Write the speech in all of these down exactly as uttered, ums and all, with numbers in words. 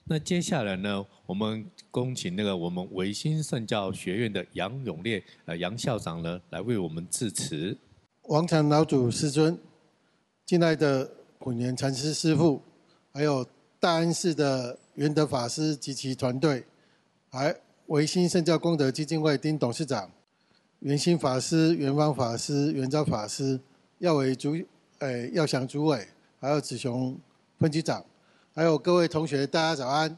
那接下来呢，我们恭请那个我们维新圣教学院的杨永烈呃杨校长呢，来为我们致辞。 王禅老祖师尊，敬爱的混元禅师师父，还有大安寺的元德法师及其团队，还维新圣教功德基金会丁董事长，圆心法师、圆方法师、圆昭法师，耀伟主诶耀祥主委，还有子雄分局长，还有各位同学，大家早安。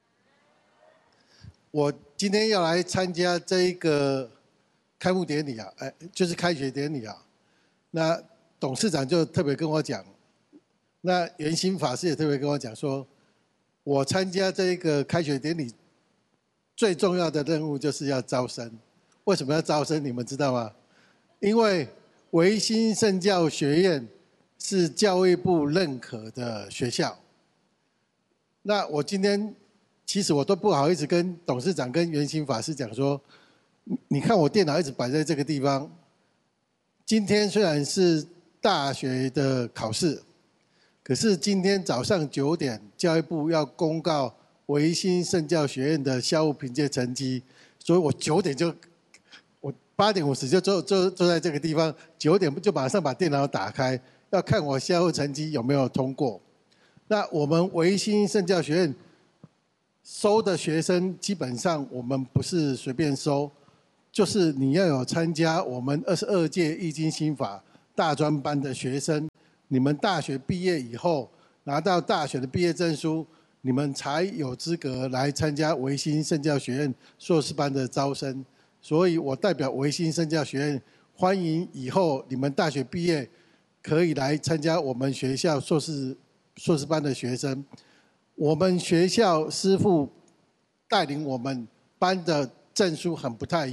我今天要来参加这一个开幕典礼啊，哎，就是开学典礼啊。那董事长就特别跟我讲，那圆心法师也特别跟我讲说，我参加这一个开学典礼最重要的任务就是要招生。为什么要招生？你们知道吗？因为维新圣教学院是教育部认可的学校。那我今天其实我都不好意思跟董事长跟圆心法师讲说，你看我电脑一直摆在这个地方。今天虽然是大学的考试，可是今天早上九点，教育部要公告维新圣教学院的校务评鉴成绩，所以我九点就，我八点五十就坐坐坐在这个地方，九点就马上把电脑打开，要看我校务成绩有没有通过。那我们维新圣教学院收的学生，基本上我们不是随便收。就是你要有参加我们二十二届易经心法大专班的学生，你们大学毕业以后拿到大学的毕业证书，你们才有资格来参加维新圣教学院硕士班的招生。所以我代表维新圣教学院欢迎以后你们大学毕业可以来参加我们学校硕士硕士班的学生。我们学校师父带领我们班的证书很不太一样。